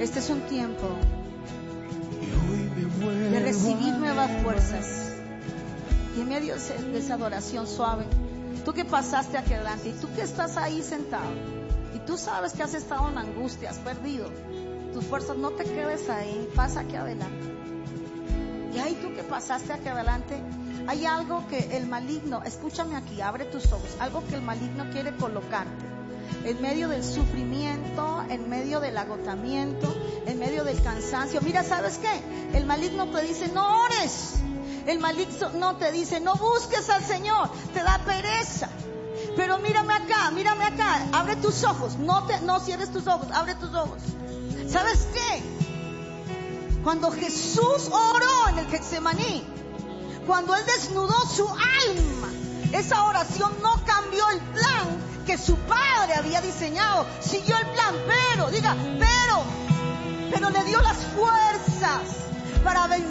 Este es un tiempo de recibir nuevas fuerzas. Y en medio de esa adoración suave, tú que pasaste aquí adelante y tú que estás ahí sentado y tú sabes que has estado en angustia, has perdido tus fuerzas, no te quedes ahí, pasa aquí adelante. Y ahí tú que pasaste aquí adelante, hay algo que el maligno, escúchame aquí, abre tus ojos, algo que el maligno quiere colocarte en medio del sufrimiento, en medio del agotamiento, en medio del cansancio. Mira, ¿sabes qué? El maligno te dice, no ores. El maligno no te dice, no busques al Señor, te da pereza. Pero mírame acá, abre tus ojos, no cierres tus ojos, abre tus ojos. ¿Sabes qué? Cuando Jesús oró en el Getsemaní, cuando Él desnudó su alma, esa oración no cambió el plan que su Padre había diseñado. Siguió el plan, pero le dio las fuerzas